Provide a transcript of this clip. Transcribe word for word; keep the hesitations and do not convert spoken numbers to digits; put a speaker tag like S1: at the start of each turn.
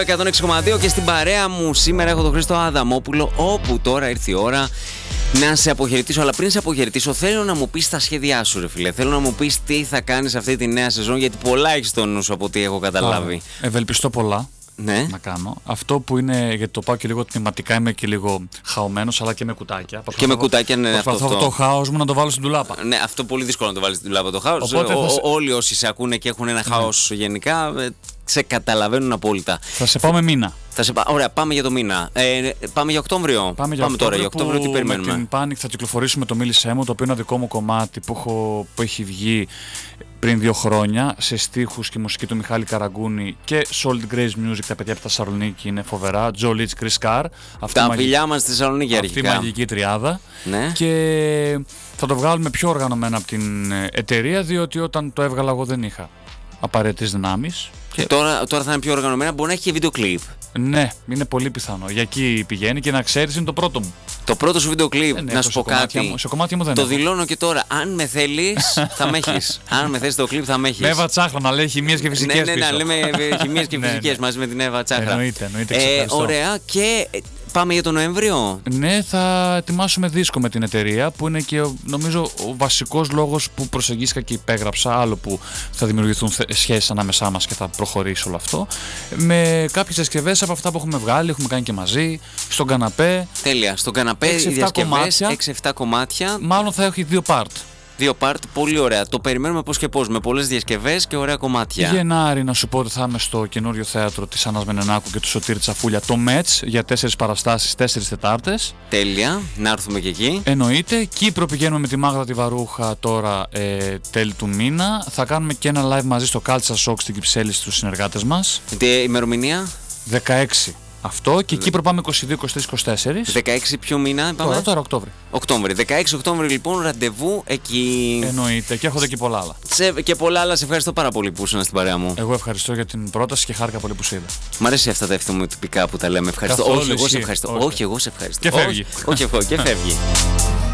S1: εκατόν έξι κόμμα δύο και στην παρέα μου σήμερα έχω τον Χρήστο Αδαμόπουλο, όπου τώρα ήρθε η ώρα να σε αποχαιρετήσω. Αλλά πριν σε αποχαιρετήσω, θέλω να μου πεις τα σχέδιά σου, ρε φίλε. Θέλω να μου πεις τι θα κάνεις αυτή τη νέα σεζόν, γιατί πολλά έχεις στο νου σου από ό,τι έχω καταλάβει.
S2: Ευελπιστώ πολλά.
S1: Ναι.
S2: Να κάνω. Αυτό που είναι, γιατί το πάω και λίγο τμηματικά, είμαι και λίγο χαωμένος, αλλά και με κουτάκια.
S1: Και
S2: προσπαθώ,
S1: με κουτάκια, ναι, αυτό.
S2: Προσπαθώ αυτό το χάος μου να το βάλω στην τουλάπα.
S1: Ναι, αυτό πολύ δύσκολο να το βάλεις στην τουλάπα το χάος.
S2: Οπότε
S1: Ο,
S2: σε...
S1: Όλοι όσοι σε ακούνε και έχουν ένα χάος ναι. γενικά, σε καταλαβαίνουν απόλυτα.
S2: Θα σε πάω με μήνα.
S1: Θα σε πά... Ωραία, πάμε για το μήνα. Ε, πάμε για Οκτώβριο.
S2: Πάμε, για
S1: πάμε τώρα για Οκτώβριο, τι περιμένουμε.
S2: Με την Panic θα κυκλοφορήσουμε το Μίλησέ μου, το οποίο είναι ένα δικό μου κομμάτι που, έχω, που έχει βγει πριν δύο χρόνια σε στίχους και μουσική του Μιχάλη Καραγκούνη και Solid Grace Music, τα παιδιά από τη Θεσσαλονίκη είναι φοβερά. Joe Litch, Chris Carr.
S1: Τα μαγι... φιλιά μας στη Θεσσαλονίκη
S2: αυτή
S1: αρχικά.
S2: Αυτή η μαγική τριάδα.
S1: Ναι.
S2: Και θα το βγάλουμε πιο οργανωμένα από την εταιρεία, διότι όταν το έβγαλα εγώ δεν είχα απαραίτητες δυνάμεις.
S1: Και τώρα, τώρα θα είναι πιο οργανωμένα, μπορεί να έχει και βίντεο κλιπ.
S2: Ναι, είναι πολύ πιθανό. Για εκεί πηγαίνει και να ξέρεις είναι το πρώτο μου.
S1: Το πρώτο σου βίντεο κλιπ, ε, ναι, να σου πω κάτι.
S2: Μου, σε κομμάτι μου δεν
S1: το
S2: έχω.
S1: δηλώνω και τώρα. Αν με θέλεις, θα με έχεις. Αν με θέλεις το κλιπ, θα με έχεις.
S2: Με Εύα Τσάχρα, να λέει χημίες και φυσικές.
S1: Ναι, ναι, ναι, να λέμε χημίες και φυσικές μαζί με την Εύα Τσάχρα.
S2: Εννοείται, εννοείται.
S1: Ε, ωραία, και πάμε για τον Νοέμβριο.
S2: Ναι, θα ετοιμάσουμε δίσκο με την εταιρεία, που είναι και νομίζω ο βασικός λόγος που προσεγγίστηκα και υπέγραψα. Άλλο που θα δημιουργηθούν σχέσεις ανάμεσά μας και θα προχωρήσει όλο αυτό. Με κάποιες διασκευές από αυτά που έχουμε βγάλει, έχουμε κάνει και μαζί, στον καναπέ.
S1: Τέλεια, στον καναπέ οι διασκευές, έξι εφτά κομμάτια.
S2: Μάλλον θα έχει δύο part.
S1: Δύο part, πολύ ωραία. Το περιμένουμε πώς και πώς, με πολλές διασκευές και ωραία κομμάτια.
S2: Γενάρη, να σου πω ότι θα είμαι στο καινούριο θέατρο της Άννας Μενενάκου και του Σωτήρη Τσαφούλια, το Μέτς, για τέσσερις παραστάσεις, τέσσερις Τετάρτες.
S1: Τέλεια, να έρθουμε και εκεί.
S2: Εννοείται. Κύπρο πηγαίνουμε με τη Μάγδα τη Βαρούχα τώρα ε, τέλη του μήνα. Θα κάνουμε και ένα live μαζί στο Culture Shock στην Κυψέλη στους συνεργάτες μας.
S1: Τι ημερομηνία?
S2: δεκαέξι. Αυτό και Κύπρο πάμε είκοσι δύο, είκοσι τρία, είκοσι τέσσερα.
S1: δεκαέξι ποιο μήνα είπαμε?
S2: Τώρα, τώρα Οκτώβρη.
S1: Οκτώβρη. δεκαέξι Οκτώβρη λοιπόν, ραντεβού εκεί.
S2: Εννοείται. Και έχονται και πολλά άλλα.
S1: Σε, και πολλά άλλα. Σε ευχαριστώ πάρα πολύ που ήσουν στην παρέα μου.
S2: Εγώ ευχαριστώ για την πρόταση και χάρηκα πολύ που σε είδα.
S1: Μ' αρέσει αυτά τα ευθυμοτυπικά που τα λέμε. Ευχαριστώ.
S2: Καθόλου
S1: όχι, εγώ
S2: εσύ.
S1: σε ευχαριστώ. Όχι, όχι εγώ σε ευχαριστώ.
S2: Και φεύγει.
S1: Όχι, όχι εγώ και φεύγει.